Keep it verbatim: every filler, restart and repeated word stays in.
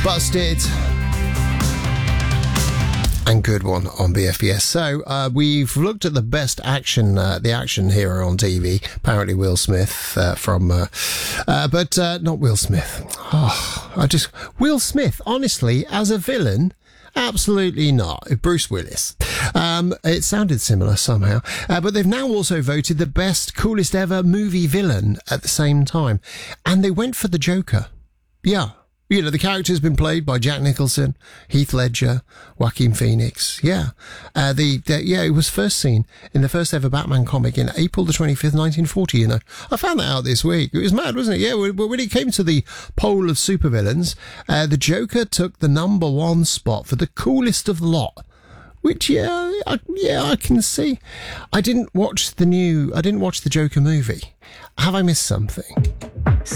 Busted. And good one on B F B S. So uh, we've looked at the best action, uh, the action hero on T V. Apparently Will Smith uh, from, uh, uh, but uh, not Will Smith. Oh, I just Will Smith. Honestly, as a villain, absolutely not. Bruce Willis. Um, it sounded similar somehow, uh, but they've now also voted the best, coolest ever movie villain at the same time, and they went for the Joker. Yeah. You know, the character's been played by Jack Nicholson, Heath Ledger, Joaquin Phoenix. Yeah. Uh, the, the, yeah, it was first seen in the first ever Batman comic in April the twenty-fifth, nineteen forty, you know. I found that out this week. It was mad, wasn't it? Yeah, when it came to the poll of supervillains, uh, the Joker took the number one spot for the coolest of the lot. Which, yeah, I, yeah, I can see. I didn't watch the new, I didn't watch the Joker movie. Have I missed something?